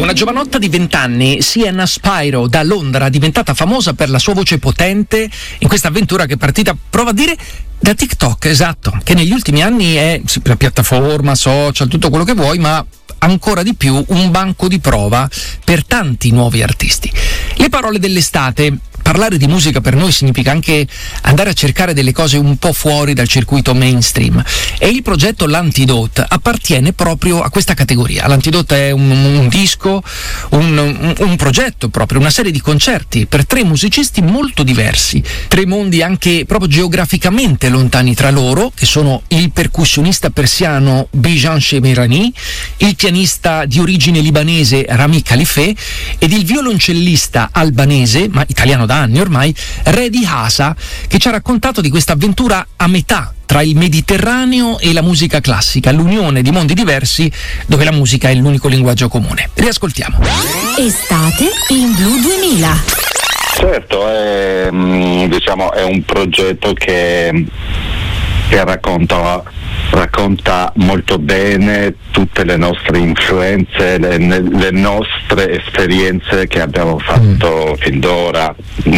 Una giovanotta di 20 anni, Sienna Spyro, da Londra, diventata famosa per la sua voce potente in questa avventura che è partita, prova a dire, da TikTok, esatto, che negli ultimi anni è la piattaforma, social, tutto quello che vuoi, ma ancora di più un banco di prova per tanti nuovi artisti. Le parole dell'estate. Parlare di musica per noi significa anche andare a cercare delle cose un po' fuori dal circuito mainstream, e il progetto L'Antidote appartiene proprio a questa categoria. L'Antidote è un disco, un progetto proprio, una serie di concerti per 3 musicisti molto diversi, 3 mondi anche proprio geograficamente lontani tra loro, che sono il percussionista persiano Bijan Shemirani, il pianista di origine libanese Rami Khalifeh ed il violoncellista albanese, ma italiano da anni ormai, Redi Hasa, che ci ha raccontato di questa avventura a metà tra il Mediterraneo e la musica classica, l'unione di mondi diversi dove la musica è l'unico linguaggio comune. Riascoltiamo. Estate in Blu 2000. Certo, è un progetto che racconta molto bene tutte le nostre influenze, le nostre esperienze che abbiamo fatto fin d'ora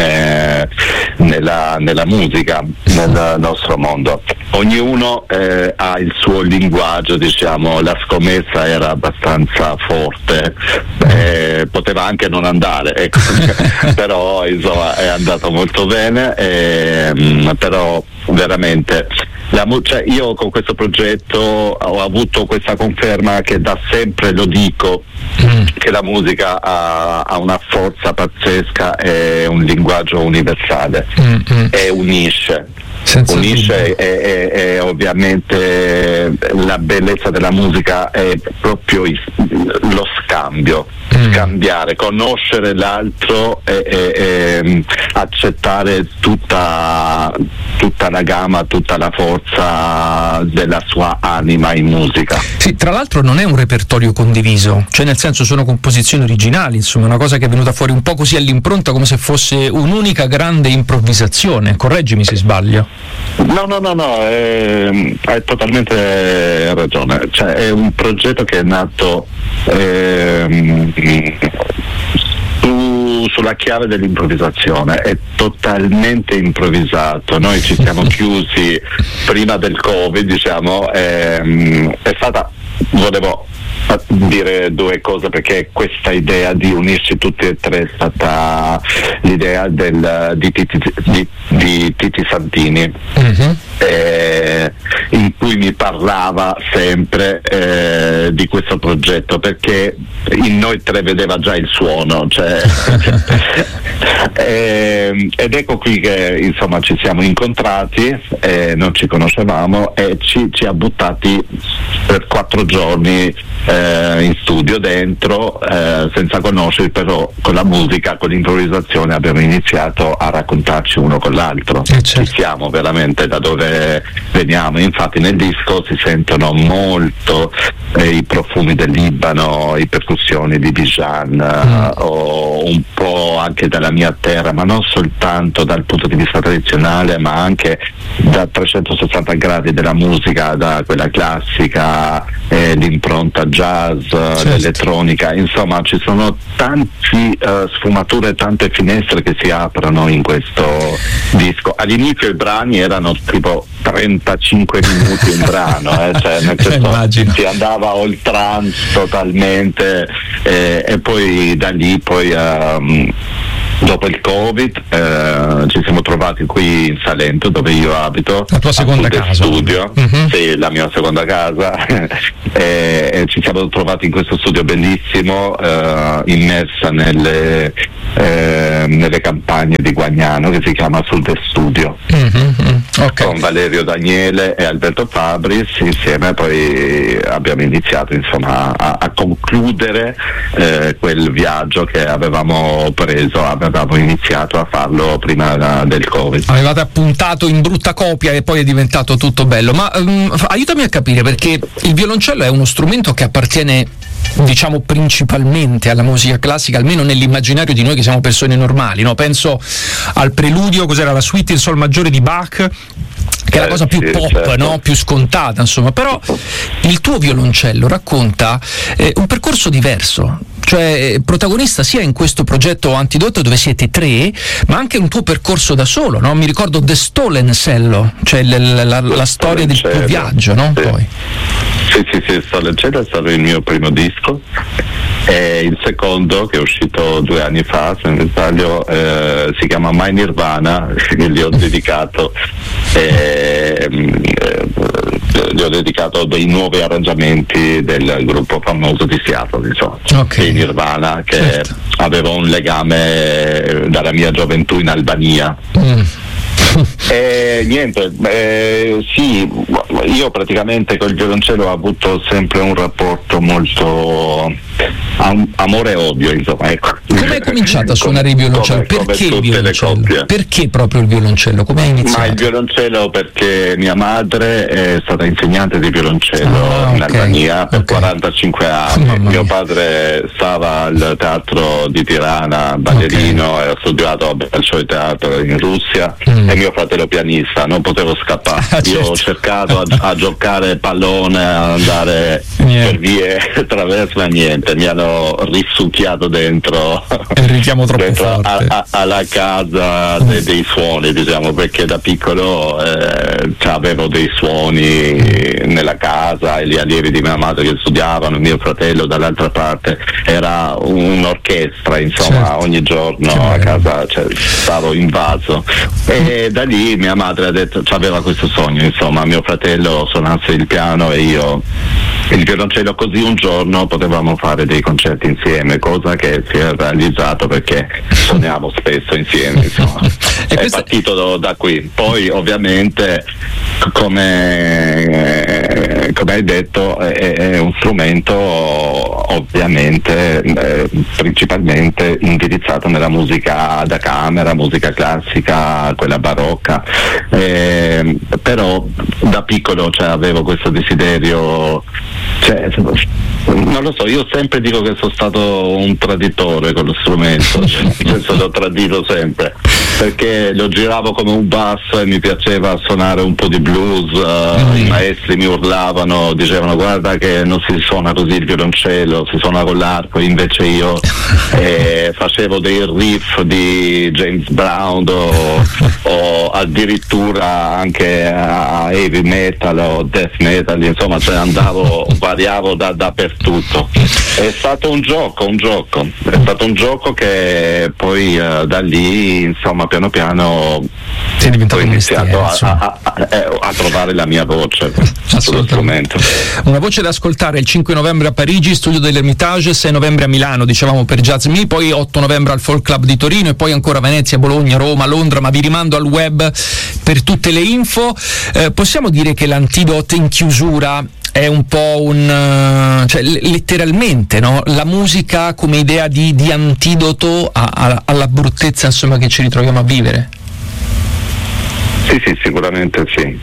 nella musica, nel nostro mondo. Ognuno ha il suo linguaggio, diciamo. La scommessa era abbastanza forte, poteva anche non andare, ecco. Però insomma è andato molto bene, però veramente io con questo progetto ho avuto questa conferma che da sempre lo dico, che la musica ha una forza pazzesca, è un linguaggio universale e unisce e ovviamente la bellezza della musica è proprio lo scambiare, conoscere l'altro e accettare tutta la gamma, tutta la forza della sua anima in musica. Sì, tra l'altro non è un repertorio condiviso, cioè nel senso sono composizioni originali, insomma, una cosa che è venuta fuori un po' così all'impronta, come se fosse un'unica grande improvvisazione. Correggimi se sbaglio. No, hai totalmente ragione. Cioè, è un progetto che è nato sulla chiave dell'improvvisazione, è totalmente improvvisato. Noi ci siamo chiusi prima del Covid, diciamo, volevo dire 2 cose, perché questa idea di unirci tutti e 3 è stata l'idea di Titi Santini, in cui mi parlava sempre di questo progetto, perché in noi 3 vedeva già il suono, cioè, ed ecco qui che insomma ci siamo incontrati, non ci conoscevamo e ci ha buttati per 4 giorni in studio dentro, senza conoscerci, però con la musica, con l'improvvisazione abbiamo iniziato a raccontarci uno con l'altro. Ci siamo veramente da dove veniamo. Infatti nel disco si sentono molto i profumi del Libano, i percussioni di Bijan, o un po' anche dalla mia terra, ma non soltanto dal punto di vista tradizionale, ma anche da 360 gradi della musica, da quella classica, l'impronta jazz, l'elettronica, insomma ci sono tanti sfumature, tante finestre che si aprono in questo disco. All'inizio i brani erano tipo 35 minuti un brano, cioè nel senso si andava a oltranza totalmente, e poi da lì dopo il Covid ci siamo trovati qui in Salento, dove io abito, la tua seconda casa, studio, sì, la mia seconda casa, e ci siamo trovati in questo studio bellissimo, immersa nelle campagne di Guagnano, che si chiama Sud Studio, con Valerio Daniele e Alberto Fabris. Insieme poi abbiamo iniziato insomma a concludere quel viaggio che avevamo iniziato a farlo prima del Covid. Avevate appuntato in brutta copia e poi è diventato tutto bello, ma aiutami a capire, perché il violoncello è uno strumento che appartiene, diciamo, principalmente alla musica classica, almeno nell'immaginario di noi che siamo persone normali, no? Penso al preludio, cos'era, la suite in sol maggiore di Bach, che è la cosa più pop, certo, no? Più scontata, insomma. Però il tuo violoncello racconta un percorso diverso. cioè protagonista sia in questo progetto Antidote dove siete 3, ma anche un tuo percorso da solo, no? Mi ricordo The Stolen Cello, cioè la storia del tuo viaggio, no? Sì. Poi. Sì, Stolen Cello è stato il mio primo disco, e il secondo, che è uscito 2 anni fa, se non mi sbaglio, si chiama My Nirvana, che gli ho dedicato dei nuovi arrangiamenti del gruppo famoso di Seattle, insomma, Okay. Nirvana, che Certo. aveva un legame dalla mia gioventù in Albania. Niente, sì, io praticamente col violoncello ho avuto sempre un rapporto molto amore e odio, insomma, ecco. Come hai cominciato a suonare il violoncello? Perché il violoncello? Perché proprio il violoncello? Come hai iniziato? Ma il violoncello perché mia madre è stata insegnante di violoncello in Albania per 45 anni. Mio padre stava al teatro di Tirana, ballerino, e ha studiato al suo teatro in Russia, e mio fratello pianista, non potevo scappare. Certo. Io ho cercato a giocare pallone, a andare per vie traverse, ma niente, mi hanno risucchiato dentro, il richiamo troppo forte alla casa dei suoni, diciamo, perché da piccolo avevo dei suoni nella casa, e gli allievi di mia madre che studiavano, mio fratello dall'altra parte, era un'orchestra, insomma. Certo. Ogni giorno a casa stavo invaso, e da lì mia madre ha detto, aveva questo sogno, insomma, mio fratello suonasse il piano e io il violoncello, così un giorno potevamo fare dei concerti insieme, cosa che si è realizzato perché suoniamo spesso insieme, insomma. È partito da qui. Poi ovviamente, come hai detto, è un strumento ovviamente principalmente indirizzato nella musica da camera, musica classica, quella barocca, però da piccolo avevo questo desiderio, non lo so, io sempre dico che sono stato un traditore con lo strumento, nel senso l'ho tradito sempre, perché lo giravo come un basso e mi piaceva suonare un po' di blues, i maestri mi urlavano, dicevano guarda che non si suona così il violoncello, si suona con l'arco, invece io facevo dei riff di James Brown o addirittura anche a heavy metal o death metal, insomma, variavo dappertutto. È stato un gioco, è stato un gioco che poi da lì, insomma, piano piano ho iniziato a trovare la mia voce sullo strumento. Una voce da ascoltare il 5 novembre a Parigi, studio dell'Ermitage, 6 novembre a Milano, dicevamo, per Jazz Me, poi 8 novembre al Folk Club di Torino, e poi ancora Venezia, Bologna, Roma, Londra, ma vi rimando al web per tutte le info. Possiamo dire che l'Antidote in chiusura è un po' letteralmente, no? La musica come idea di antidoto alla bruttezza, insomma, che ci ritroviamo a vivere. Sì, sicuramente sì.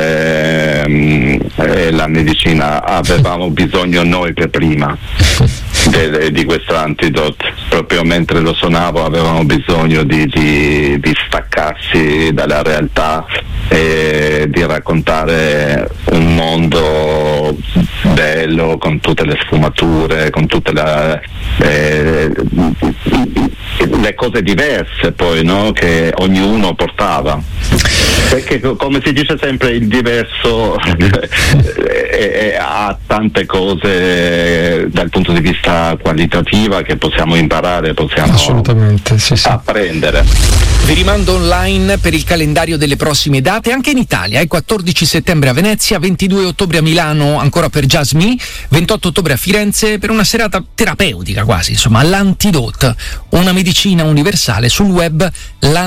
La medicina, avevamo bisogno noi per prima di questo antidote, proprio mentre lo suonavo avevamo bisogno di staccarsi dalla realtà e di raccontare un mondo bello, con tutte le sfumature, con tutte le cose diverse poi, no? Che ognuno portava, perché come si dice sempre il diverso ha tante cose dal punto di vista qualitativo che possiamo imparare, possiamo assolutamente sì. apprendere. Vi rimando online per il calendario delle prossime date anche in Italia, 14 settembre a Venezia, 22 ottobre a Milano ancora per Jazz Me, 28 ottobre a Firenze per una serata terapeutica quasi, insomma, l'Antidote, una medicina universale sul web